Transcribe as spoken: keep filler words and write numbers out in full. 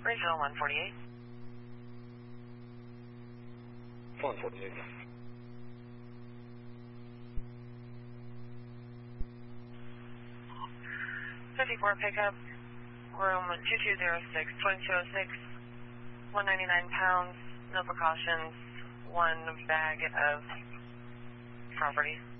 Regional one forty-eight. one forty-eight. fifty-four pickup, room two two zero six, twenty-two oh six, one ninety-nine pounds, no precautions, one bag of property.